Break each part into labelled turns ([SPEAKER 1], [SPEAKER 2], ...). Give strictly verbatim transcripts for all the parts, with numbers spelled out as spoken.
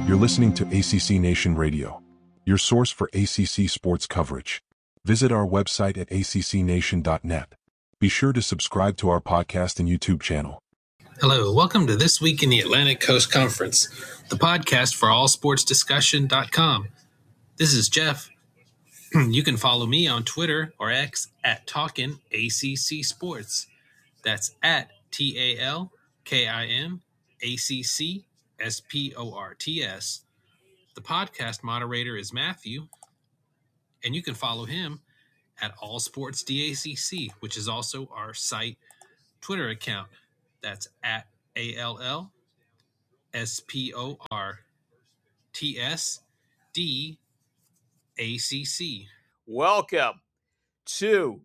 [SPEAKER 1] You're listening to A C C Nation Radio, your source for A C C sports coverage. Visit our website at A C C nation dot net. Be sure to subscribe to our podcast and YouTube channel.
[SPEAKER 2] Hello, welcome to This Week in the Atlantic Coast Conference, the podcast for all sports discussion dot com. This is Jeff. You can follow me on Twitter or X at Talkin' A C C Sports. That's at T A L K I N A C C S P O R T S. The podcast moderator is Matthew, and you can follow him at All Sports D A C C, which is also our site Twitter account. That's at A L L S P O R T S D A C C.
[SPEAKER 3] Welcome to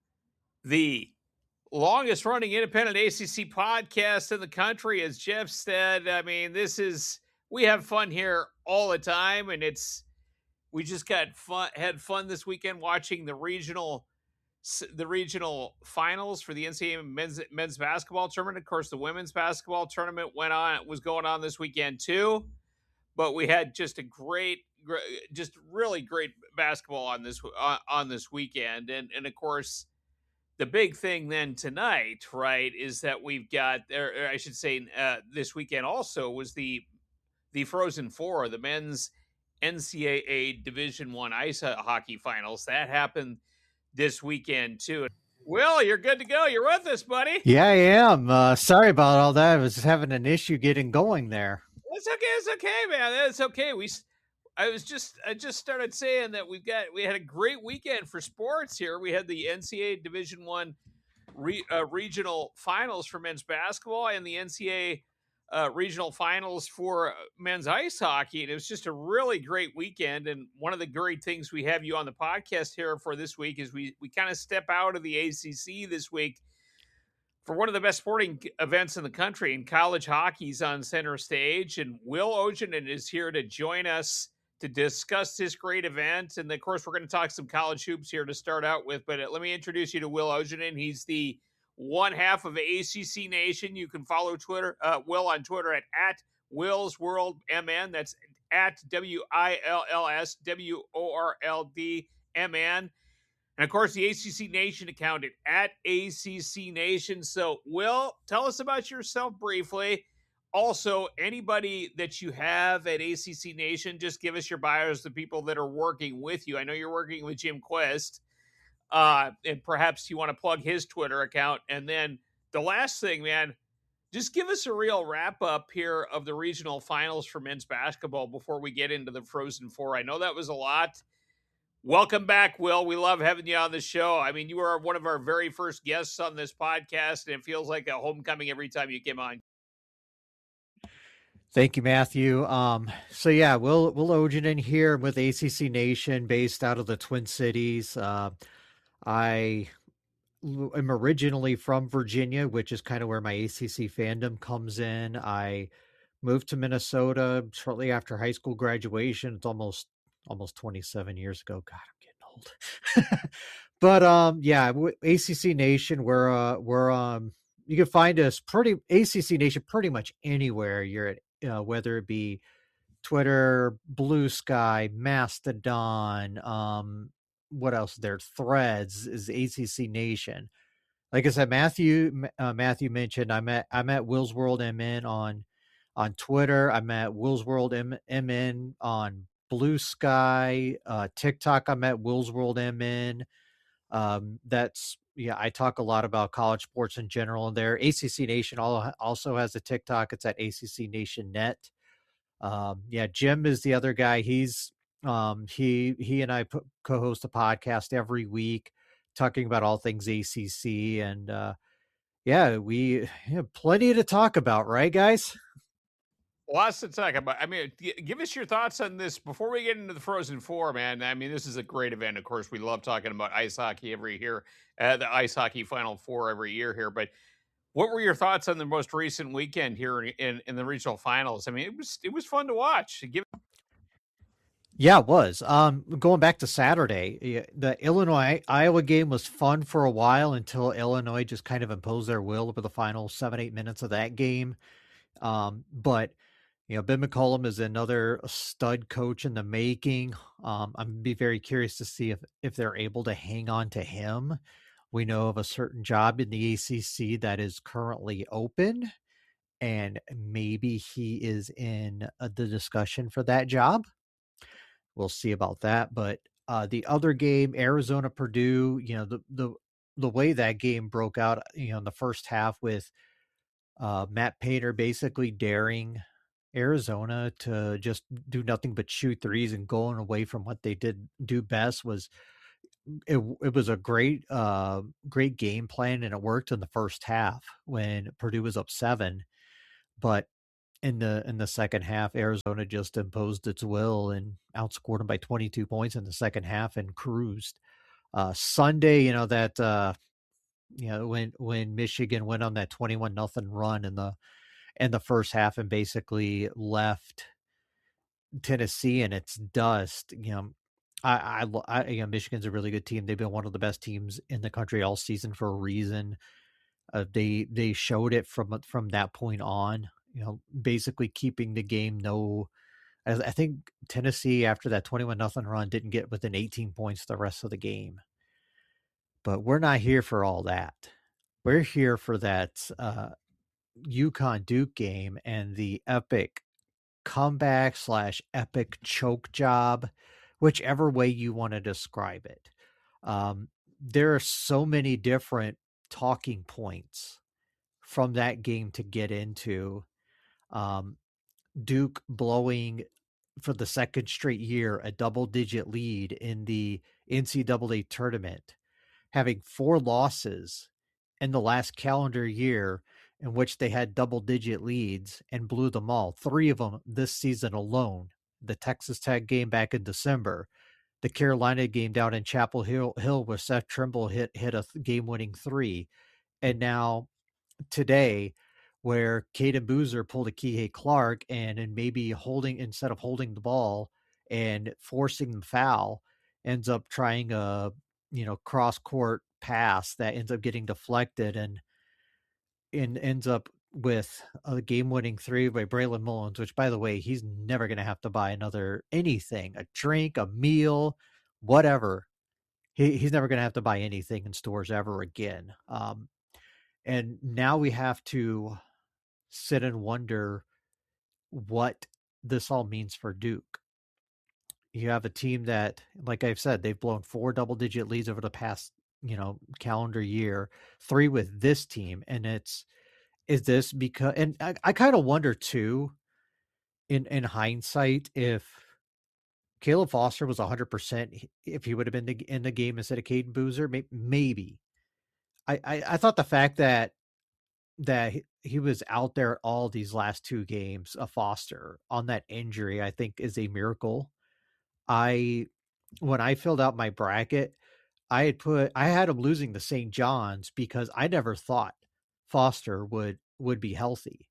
[SPEAKER 3] the longest running independent A C C podcast in the country. As Jeff said, I mean, this is, we have fun here all the time, and it's, we just got fun, had fun this weekend watching the regional the regional finals for the N C double A men's, men's basketball tournament. Of course, the women's basketball tournament went on, was going on this weekend too, but we had just a great, great just really great basketball on this, uh, on this weekend. And, and of course, the big thing then tonight, right, is that we've got, or I should say uh, this weekend also was the, the Frozen Four, the men's N C double A Division One ice hockey finals. That happened this weekend too. Will, you're good to go. You're with us, buddy.
[SPEAKER 4] Yeah, I am. Uh, sorry about all that. I was having an issue getting going there.
[SPEAKER 3] It's okay. It's okay, man. It's okay. We, I was just, I just started saying that we've got, we had a great weekend for sports here. We had the N C double A Division One re, uh, regional finals for men's basketball and the N C double A Uh, regional finals for men's ice hockey. And it was just a really great weekend. And one of the great things we have you on the podcast here for this week is we, we kind of step out of the A C C this week for one of the best sporting events in the country, and college hockey's on center stage. And Will Ojanen is here to join us to discuss this great event. And of course, we're going to talk some college hoops here to start out with, but uh, let me introduce you to Will Ojanen. He's the one half of A C C Nation. You can follow Twitter, uh, Will on Twitter at, at Will's World M N. That's at W I L L S W O R L D M N. And of course, the A C C Nation account at, at A C C Nation. So, Will, tell us about yourself briefly. Also, anybody that you have at A C C Nation, just give us your bios, the people that are working with you. I know you're working with Jim Quest. Uh, and perhaps you want to plug his Twitter account. And then the last thing, man, just give us a real wrap up here of the regional finals for men's basketball before we get into the Frozen Four. I know that was a lot. Welcome back, Will. We love having you on the show. I mean, you were one of our very first guests on this podcast, and it feels like a homecoming every time you came on.
[SPEAKER 4] Thank you, Matthew. Um, so yeah, Will, Will Ojanen here with A C C Nation based out of the Twin Cities. Uh, I am originally from Virginia, which is kind of where my A C C fandom comes in. I moved to Minnesota shortly after high school graduation. It's almost almost twenty-seven years ago. God, I'm getting old. But um, yeah, A C C Nation, we're uh, we're um, you can find us pretty A C C Nation pretty much anywhere you're at, uh, whether it be Twitter, Blue Sky, Mastodon, um. What else there? Threads is A C C Nation. Like I said, Matthew uh, Matthew mentioned I'm at I'm at Will's World M N on on Twitter. I'm at Will's World M- MN on Blue Sky, uh, TikTok. I'm at Will's World M N. Um, that's yeah. I talk a lot about college sports in general. And there, A C C Nation also has a TikTok. It's at A C C Nation Net. Um, yeah, Jim is the other guy. He's Um, he he and I p- co-host a podcast every week talking about all things A C C. And uh, yeah, we have plenty to talk about, right, guys?
[SPEAKER 3] Lots to talk about. I mean, give us your thoughts on this before we get into the Frozen Four, man. I mean, this is a great event. Of course, we love talking about ice hockey every year, uh, the ice hockey Final Four every year here. But what were your thoughts on the most recent weekend here in, in, in the regional finals? I mean, it was it was fun to watch. Give
[SPEAKER 4] Yeah, it was. Um, going back to Saturday, the Illinois-Iowa game was fun for a while until Illinois just kind of imposed their will over the final seven, eight minutes of that game. Um, but, You know, Ben McCollum is another stud coach in the making. Um, I'm be very curious to see if if they're able to hang on to him. We know of a certain job in the A C C that is currently open, and maybe he is in uh, the discussion for that job. We'll see about that. But uh, the other game, Arizona Purdue, you know, the the the way that game broke out, you know, in the first half with uh, Matt Painter basically daring Arizona to just do nothing but shoot threes and going away from what they did do best was it, it was a great uh great game plan, and it worked in the first half when Purdue was up seven. But in the in the second half, Arizona just imposed its will and outscored them by twenty-two points in the second half and cruised. Uh, Sunday, you know that uh, you know when when Michigan went on that twenty-one nothing run in the in the first half and basically left Tennessee in its dust. You know, I, I, I you know, Michigan's a really good team. They've been one of the best teams in the country all season for a reason. Uh, they they showed it from from that point on. You know, basically keeping the game no. I, I think Tennessee after that twenty-one nothing run didn't get within eighteen points the rest of the game. But we're not here for all that. We're here for that uh, UConn Duke game and the epic comeback slash epic choke job, whichever way you want to describe it. Um, there are so many different talking points from that game to get into. Um, Duke blowing for the second straight year a double digit lead in the N C double A tournament, having four losses in the last calendar year in which they had double digit leads and blew them all. Three of them this season alone. The Texas Tech game back in December, the Carolina game down in Chapel Hill, Hill where Seth Trimble hit hit a game winning three, and now today where Caden Boozer pulled a Kihei Clark and and maybe holding instead of holding the ball and forcing the foul, ends up trying a you know cross court pass that ends up getting deflected and and ends up with a game-winning three by Braylon Mullins, which, by the way, he's never going to have to buy another anything, a drink, a meal, whatever. He, he's never going to have to buy anything in stores ever again. Um, and now we have to sit and wonder what this all means for Duke. You have a team that, like I've said, they've blown four double-digit leads over the past, you know, calendar year, three with this team, and it's is this because, and I, I kind of wonder too, in in hindsight, if Caleb Foster was one hundred percent, if he would have been in the game instead of Caden Boozer, maybe. I, I, I thought the fact that that he was out there all these last two games of Foster on that injury, I think is a miracle. I, when I filled out my bracket, I had put, I had him losing to Saint John's because I never thought Foster would, would be healthy.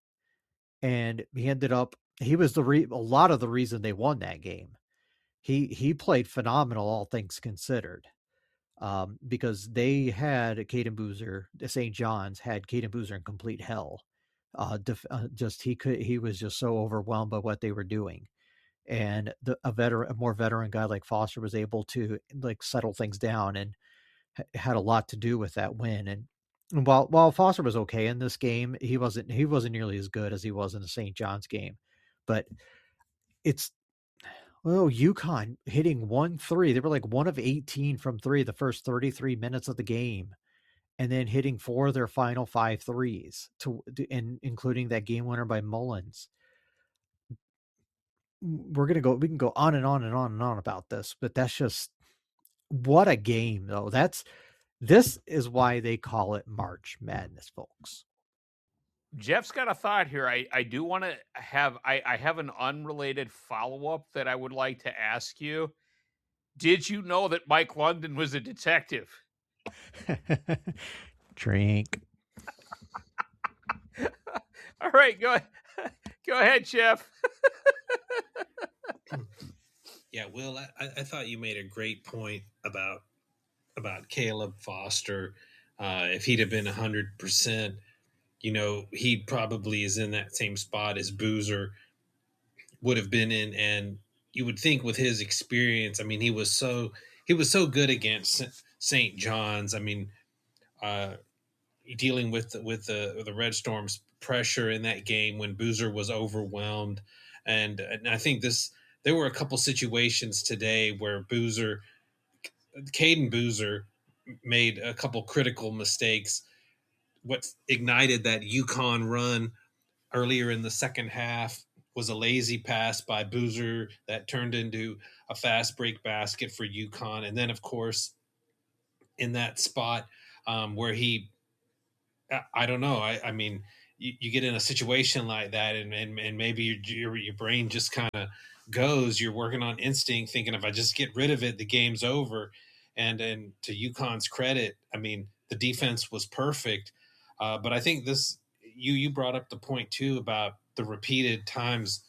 [SPEAKER 4] And he ended up, he was the, re, a lot of the reason they won that game. He, he played phenomenal, all things considered. Um, because they had Caden Boozer, Saint John's had Caden Boozer in complete hell. Uh, def, uh, just he could, he was just so overwhelmed by what they were doing, and the, a veteran, a more veteran guy like Foster was able to like settle things down and ha- had a lot to do with that win. And, and while while Foster was okay in this game, he wasn't he wasn't nearly as good as he was in the Saint John's game. But it's. Well, UConn hitting one three. They were like one of eighteen from three the first thirty-three minutes of the game, and then hitting four of their final five threes, to, and including that game winner by Mullins. We're gonna go. We can go on and on and on and on about this, but that's just what a game, though. That's this is why they call it March Madness, folks.
[SPEAKER 3] Jeff's got a thought here. I, I do want to have, I, I have an unrelated follow-up that I would like to ask you. Did you know that Mike London was a detective?
[SPEAKER 4] Drink.
[SPEAKER 3] All right, go ahead. Go ahead, Jeff.
[SPEAKER 2] Yeah, Will, I, I thought you made a great point about, about Caleb Foster. Uh, if he'd have been one hundred percent, you know, he probably is in that same spot as Boozer. would have been in. And you would think with his experience, I mean, he was so he was so good against Saint John's. I mean, uh, dealing with with the the Red Storm's pressure in that game when Boozer was overwhelmed, and, and I think this there were a couple situations today where Boozer, Caden Boozer, made a couple critical mistakes. What ignited that UConn run earlier in the second half was a lazy pass by Boozer that turned into a fast break basket for UConn. And then, of course, in that spot um, where he, I don't know, I, I mean, you, you, get in a situation like that and, and, and maybe your, your, your brain just kind of goes, you're working on instinct, thinking if I just get rid of it, the game's over. And, and to UConn's credit, I mean, the defense was perfect. Uh, but I think this, you, you brought up the point too about the repeated times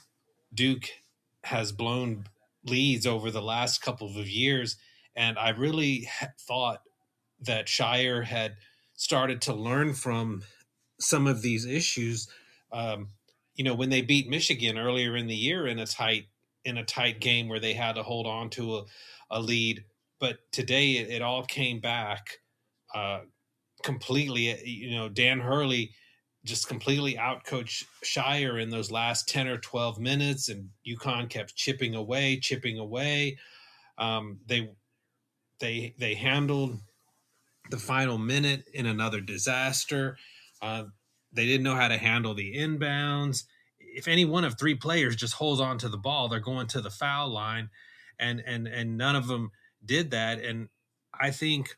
[SPEAKER 2] Duke has blown leads over the last couple of years. And I really thought that Scheyer had started to learn from some of these issues. Um, you know, when they beat Michigan earlier in the year in a tight, in a tight game where they had to hold on to a, a lead, but today it, it all came back uh, completely. You know, Dan Hurley just completely outcoached Scheyer in those last ten or twelve minutes, and UConn kept chipping away, chipping away. Um, they, they, they handled the final minute in another disaster. Uh, they didn't know how to handle the inbounds. If any one of three players just holds on to the ball, they're going to the foul line, and and and none of them did that. And I think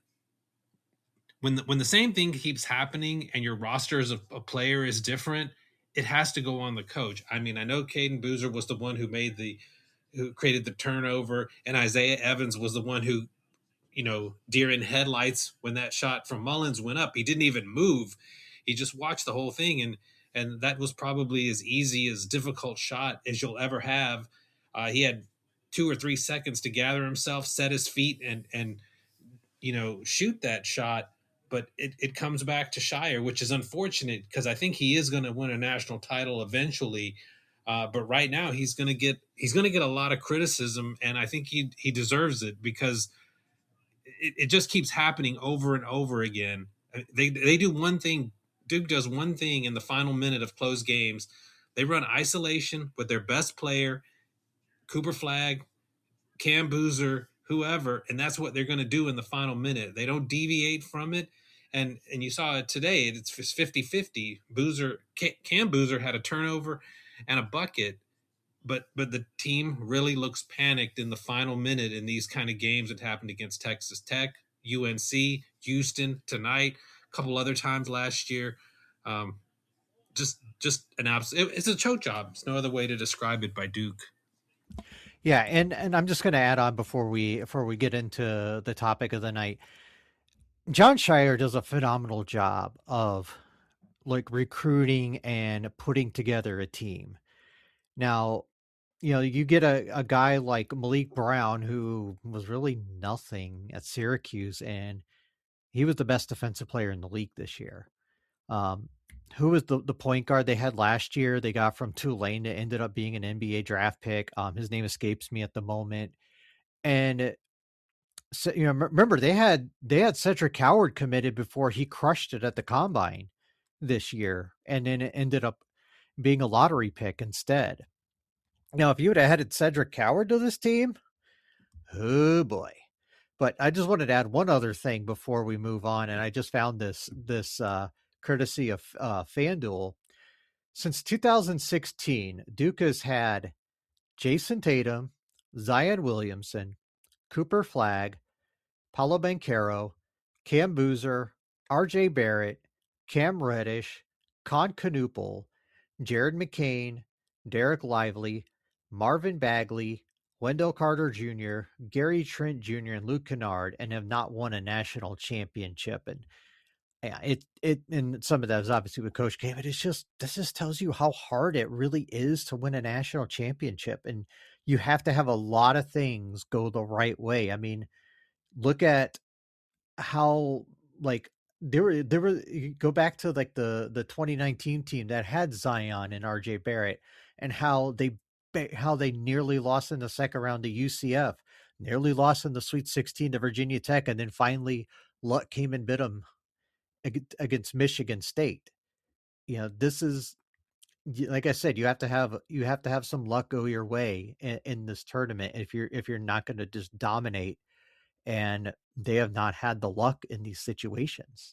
[SPEAKER 2] when the, when the same thing keeps happening and your roster as a, a player is different, it has to go on the coach. I mean, I know Caden Boozer was the one who made the who created the turnover, and Isaiah Evans was the one who, you know, deer in headlights when that shot from Mullins went up. He didn't even move. He just watched the whole thing. And, and that was probably as easy, as difficult shot as you'll ever have. Uh, he had two or three seconds to gather himself, set his feet and, and, you know, shoot that shot. But it, it comes back to Scheyer, which is unfortunate because I think he is going to win a national title eventually. Uh, but right now he's going to get, he's going to get a lot of criticism, and I think he, he deserves it because It, it just keeps happening over and over again. They they do one thing. Duke does one thing in the final minute of close games. They run isolation with their best player, Cooper Flagg, Cam Boozer, whoever, and that's what they're going to do in the final minute. They don't deviate from it. And and you saw it today. It's fifty-fifty. Boozer, Cam Boozer had a turnover and a bucket. But but the team really looks panicked in the final minute in these kind of games. It happened against Texas Tech, U N C, Houston tonight, a couple other times last year. Um, just just an absolute, it's a choke job. There's no other way to describe it by Duke.
[SPEAKER 4] Yeah, and and I'm just going to add on before we before we get into the topic of the night. Jon Scheyer does a phenomenal job of like recruiting and putting together a team. Now, you know, you get a, a guy like Malik Brown, who was really nothing at Syracuse, and he was the best defensive player in the league this year. Um, who was the, the point guard they had last year? They got from Tulane that ended up being an N B A draft pick. Um, his name escapes me at the moment. And so, you know, remember they had they had Cedric Howard committed before he crushed it at the combine this year, and then it ended up being a lottery pick instead. Now, if you would have added Cedric Howard to this team, oh boy. But I just wanted to add one other thing before we move on, and I just found this this uh, courtesy of uh, FanDuel. Since two thousand sixteen, Duke has had Jason Tatum, Zion Williamson, Cooper Flagg, Paolo Banchero, Cam Boozer, R J Barrett, Cam Reddish, Con Knuppel, Jared McCain, Derek Lively, Marvin Bagley, Wendell Carter Junior, Gary Trent Junior, and Luke Kennard, and have not won a national championship. And yeah, it it and some of that is obviously with Coach K, but it's just this just tells you how hard it really is to win a national championship, and you have to have a lot of things go the right way. I mean, look at how like there were there were you go back to like the the twenty nineteen team that had Zion and R J Barrett, and how they how they nearly lost in the second round to U C F, nearly lost in the Sweet sixteen to Virginia Tech, and then finally luck came and bit them against Michigan State. You know, this is, like I said, you have to have you have to have some luck go your way in, in this tournament if you're if you're not going to just dominate, and they have not had the luck in these situations.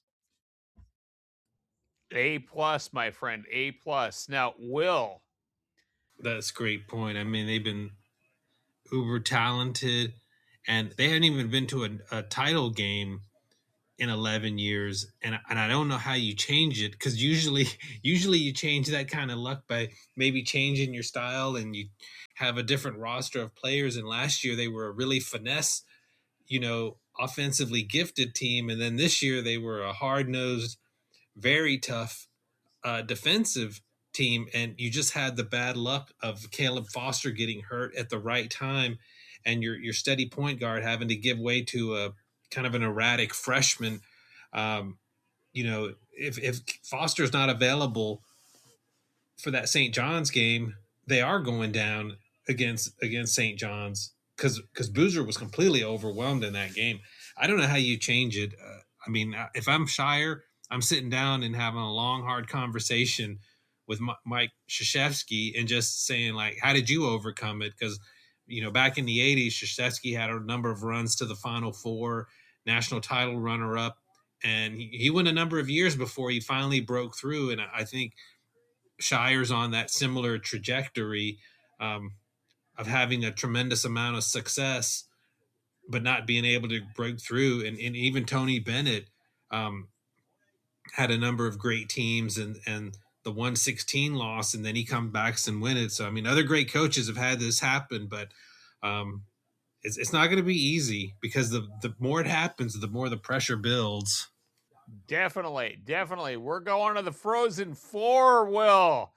[SPEAKER 3] A plus, my friend, A plus. Now, Will.
[SPEAKER 2] That's a great point. I mean, they've been uber talented, and they haven't even been to a, a title game in eleven years. And, and I don't know how you change it, because usually, usually you change that kind of luck by maybe changing your style, and you have a different roster of players. And last year they were a really finesse, you know, offensively gifted team. And then this year they were a hard-nosed, very tough uh, defensive team. And you just had the bad luck of Caleb Foster getting hurt at the right time, and your your steady point guard having to give way to a kind of an erratic freshman. Um, you know, if, if Foster's not available for that Saint John's game, they are going down against against Saint John's, because because Boozer was completely overwhelmed in that game. I don't know how you change it. Uh, I mean, if I'm Shire, I'm sitting down and having a long, hard conversation with M- Mike Krzyzewski and just saying, like, how did you overcome it? Because, you know, back in the eighties, Krzyzewski had a number of runs to the Final Four, national title runner-up, and he, he went a number of years before he finally broke through. And I think Shire's on that similar trajectory um, of having a tremendous amount of success, but not being able to break through. And, and even Tony Bennett um, had a number of great teams, and, and the one sixteen loss, and then he comes back and win it. So, I mean, other great coaches have had this happen, but um, it's, it's not going to be easy, because the, the more it happens, the more the pressure builds.
[SPEAKER 3] Definitely, definitely. We're going to the Frozen Four, Will.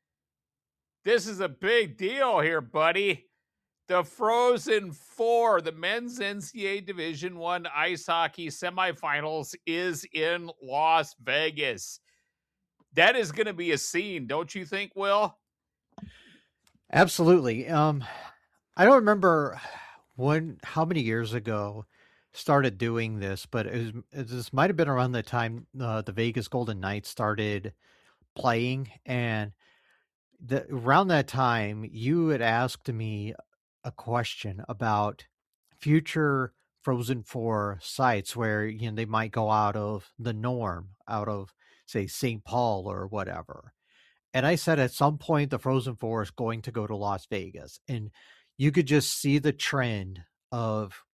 [SPEAKER 3] This is a big deal here, buddy. The Frozen Four, the men's N C A A Division One ice hockey semifinals, is in Las Vegas. That is going to be a scene, don't you think, Will?
[SPEAKER 4] Absolutely. Um, I don't remember when, how many years ago started doing this, but it was, this might have been around the time uh, the Vegas Golden Knights started playing, and the, around that time, you had asked me a question about future Frozen Four sites where, you know, they might go out of the norm, out of, say, Saint Paul or whatever. And I said at some point the Frozen Four is going to go to Las Vegas, and you could just see the trend of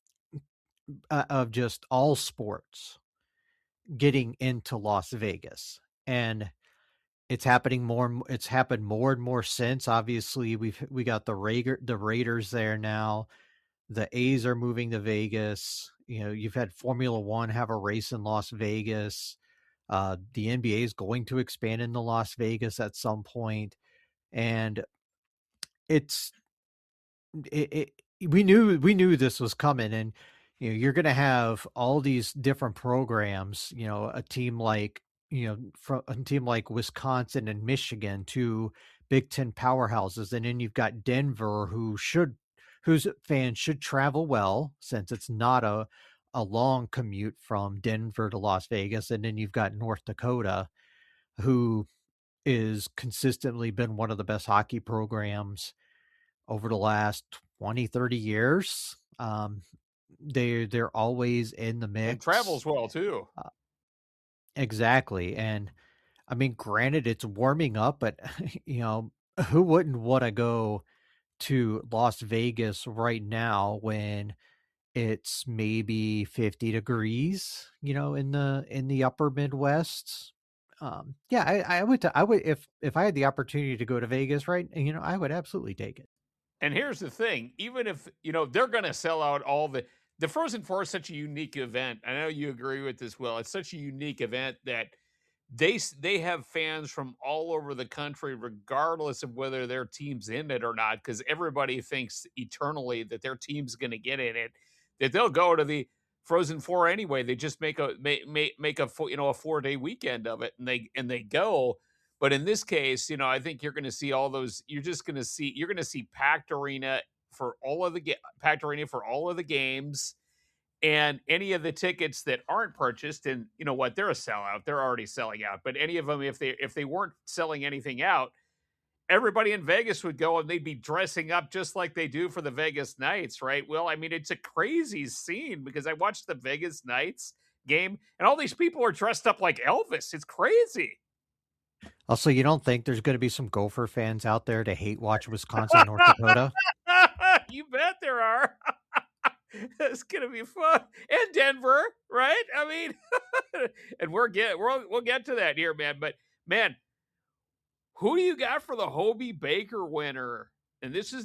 [SPEAKER 4] uh, of just all sports getting into Las Vegas, and it's happening more. It's happened more and more since. Obviously, we've we got the Raider, the Raiders there now. The A's are moving to Vegas. You know, you've had Formula One have a race in Las Vegas. Uh, the N B A is going to expand into Las Vegas at some point, and it's it, it. We knew we knew this was coming, and you know, you're going to have all these different programs. You know, a team like you know, from a team like Wisconsin and Michigan, two Big Ten powerhouses, and then you've got Denver, who should whose fans should travel well, since it's not a a long commute from Denver to Las Vegas. And then you've got North Dakota, who is consistently been one of the best hockey programs over the last twenty, thirty years. Um, they, they're always in the mix.
[SPEAKER 3] And travels well, too.
[SPEAKER 4] Uh, exactly. And, I mean, granted, it's warming up, but, you know, who wouldn't want to go to Las Vegas right now when it's maybe fifty degrees, you know, in the in the upper Midwest? Um, yeah, I, I would I would if if I had the opportunity to go to Vegas, right, you know, I would absolutely take it.
[SPEAKER 3] And here's the thing: even if you know they're going to sell out all the the Frozen Four is such a unique event. I know you agree with this, Will. It's such a unique event that they they have fans from all over the country, regardless of whether their team's in it or not, because everybody thinks eternally that their team's going to get in it, that they'll go to the Frozen Four anyway. They just make a make make, make a you know a four day weekend of it, and they and they go. But in this case, you know, I think you're going to see all those. You're just going to see you're going to see packed arena for all of the ga- packed arena for all of the games, and any of the tickets that aren't purchased. And you know what? They're a sellout. They're already selling out. But any of them, if they if they weren't selling anything out, everybody in Vegas would go and they'd be dressing up just like they do for the Vegas Knights, right? Well, I mean, it's a crazy scene because I watched the Vegas Knights game and all these people are dressed up like Elvis. It's crazy.
[SPEAKER 4] Also, you don't think there's going to be some Gopher fans out there to hate watch Wisconsin, North Dakota?
[SPEAKER 3] You bet there are. It's gonna be fun. And Denver, right? I mean, and we're get we'll we'll get to that here, man. But man, who do you got for the Hobey Baker winner? And this is